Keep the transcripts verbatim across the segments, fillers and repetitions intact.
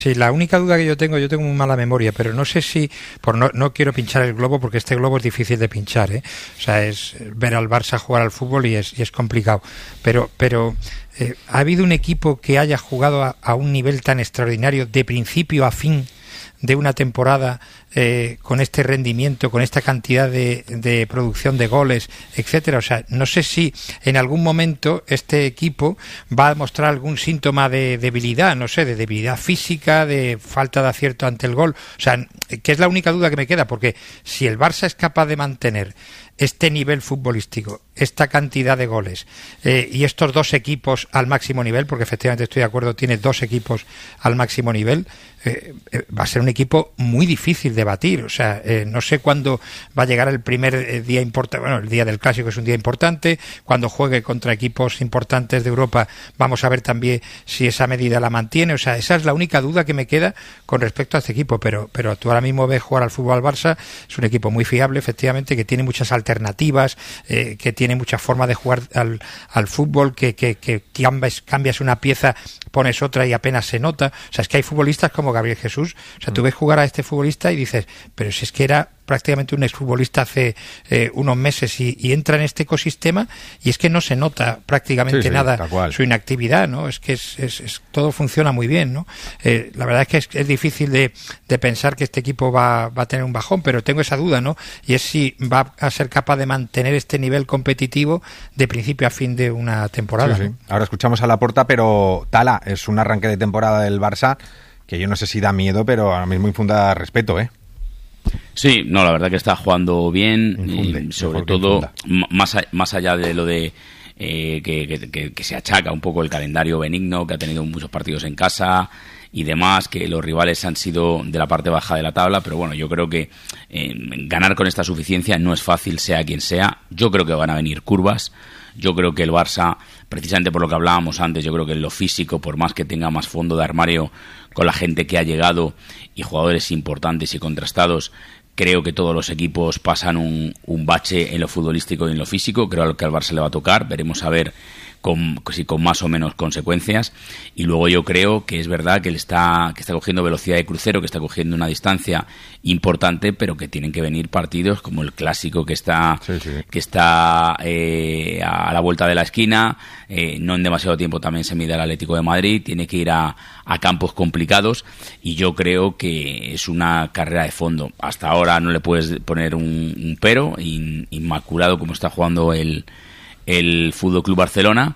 Sí, la única duda que yo tengo, yo tengo muy mala memoria, pero no sé si, por no, no quiero pinchar el globo porque este globo es difícil de pinchar, ¿eh? O sea, es ver al Barça jugar al fútbol y es, y es complicado. Pero, pero eh, ¿ha habido un equipo que haya jugado a, a un nivel tan extraordinario de principio a fin de una temporada eh, con este rendimiento, con esta cantidad de, de producción de goles, etcétera? O sea, no sé si en algún momento este equipo va a mostrar algún síntoma de debilidad, no sé, de debilidad física, de falta de acierto ante el gol. O sea, que es la única duda que me queda, porque si el Barça es capaz de mantener este nivel futbolístico, esta cantidad de goles eh, y estos dos equipos al máximo nivel, porque efectivamente estoy de acuerdo, tiene dos equipos al máximo nivel, eh, eh, va a ser un equipo muy difícil de batir. O sea, eh, no sé cuándo va a llegar el primer eh, día importante, bueno, el día del Clásico es un día importante, cuando juegue contra equipos importantes de Europa vamos a ver también si esa medida la mantiene. O sea, esa es la única duda que me queda con respecto a este equipo, pero, pero tú ahora mismo ves jugar al fútbol al Barça, es un equipo muy fiable, efectivamente, que tiene muchas alternativas, eh, que tiene muchas formas de jugar al, al fútbol, que, que, que cambias, cambias una pieza, pones otra y apenas se nota. O sea, es que hay futbolistas como Gabriel Jesús, o sea, tú ves jugar a este futbolista y dices, pero si es que era prácticamente un exfutbolista hace eh, unos meses y, y entra en este ecosistema y es que no se nota prácticamente sí, sí, nada su inactividad, ¿no? Es que es, es, es todo funciona muy bien, ¿no? Eh, la verdad es que es, es difícil de, de pensar que este equipo va, va a tener un bajón, pero tengo esa duda, ¿no? Y es si va a ser capaz de mantener este nivel competitivo de principio a fin de una temporada. Sí, sí. ¿no? Ahora escuchamos a Laporta, pero Tala, es un arranque de temporada del Barça que yo no sé si da miedo, pero ahora mismo infunda respeto, ¿eh? Sí, no, la verdad que está jugando bien, Infunde, y sobre todo más, a, más allá de lo de eh, que, que, que se achaca un poco el calendario benigno, que ha tenido muchos partidos en casa y demás, que los rivales han sido de la parte baja de la tabla, pero bueno, yo creo que eh, ganar con esta suficiencia no es fácil, sea quien sea. Yo creo que van a venir curvas. Yo creo que el Barça, precisamente por lo que hablábamos antes, yo creo que en lo físico, por más que tenga más fondo de armario con la gente que ha llegado y jugadores importantes y contrastados, creo que todos los equipos pasan un, un bache en lo futbolístico y en lo físico. Creo que al Barça le va a tocar, veremos a ver con, si con más o menos consecuencias. Y luego yo creo que es verdad que él está, que está cogiendo velocidad de crucero, que está cogiendo una distancia importante, pero que tienen que venir partidos como el Clásico, que está, sí, sí. que está eh, a la vuelta de la esquina. Eh, no en demasiado tiempo también se mide el Atlético de Madrid, tiene que ir a, a campos complicados, y yo creo que es una carrera de fondo. Hasta ahora no le puedes poner un, un pero, in, inmaculado como está jugando el el Fútbol Club Barcelona,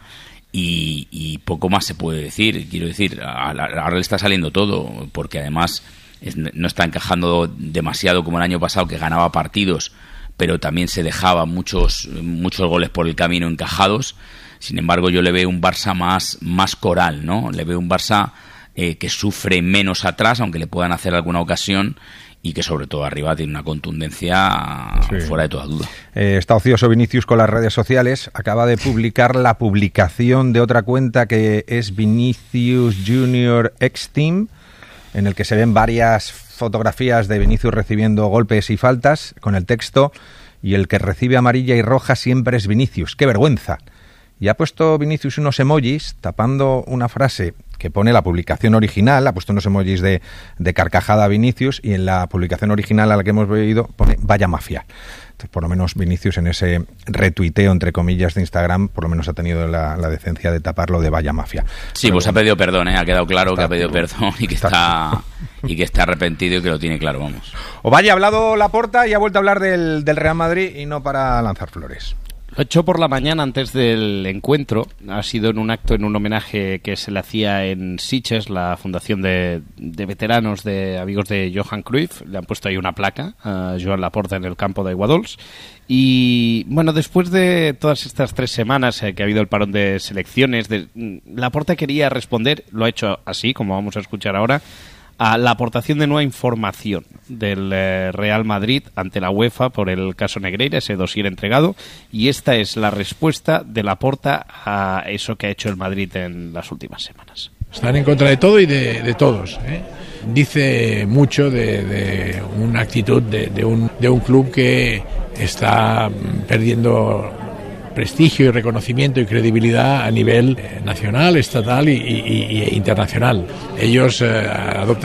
y, y poco más se puede decir. Quiero decir, ahora le está saliendo todo, porque además es, no está encajando demasiado como el año pasado, que ganaba partidos pero también se dejaba muchos muchos goles por el camino encajados. Sin embargo, yo le veo un Barça más, más coral, ¿no? Le veo un Barça eh, que sufre menos atrás, aunque le puedan hacer alguna ocasión, y que sobre todo arriba tiene una contundencia sí. fuera de toda duda. Eh, está ocioso Vinicius con las redes sociales. Acaba de publicar la publicación de otra cuenta que es Vinicius Junior X Team, en el que se ven varias fotografías de Vinicius recibiendo golpes y faltas, con el texto: y el que recibe amarilla y roja siempre es Vinicius. ¡Qué vergüenza! Y ha puesto Vinicius unos emojis tapando una frase que pone la publicación original. Ha puesto unos emojis de, de carcajada Vinicius, y en la publicación original a la que hemos leído pone vaya mafia. Entonces, por lo menos Vinicius, en ese retuiteo entre comillas de Instagram, por lo menos ha tenido la, la decencia de taparlo de vaya mafia. Sí, Pero, pues bueno, ha pedido perdón, ¿eh? Ha quedado claro está, que ha pedido perdón y que está, está y que está arrepentido y que lo tiene claro, vamos. O vaya, ha hablado Laporta y ha vuelto a hablar del, del Real Madrid, y no para lanzar flores. Lo hecho por la mañana antes del encuentro. Ha sido en un acto, en un homenaje que se le hacía en Sitges, la fundación de, de veteranos de amigos de Johan Cruyff. Le han puesto ahí una placa a Joan Laporta en el campo de Aiguadols. Y bueno, después de todas estas tres semanas eh, que ha habido el parón de selecciones, de, Laporta quería responder, lo ha hecho así, como vamos a escuchar ahora, a la aportación de nueva información del eh, Real Madrid ante la UEFA por el caso Negreira, ese dossier entregado, y esta es la respuesta de Laporta a eso que ha hecho el Madrid en las últimas semanas. Están en contra de todo y de, de todos, ¿eh? Dice mucho de, de una actitud de, de, un, de un club que está perdiendo prestigio y reconocimiento y credibilidad a nivel eh, nacional, estatal y, y, y internacional. Ellos eh, adoptan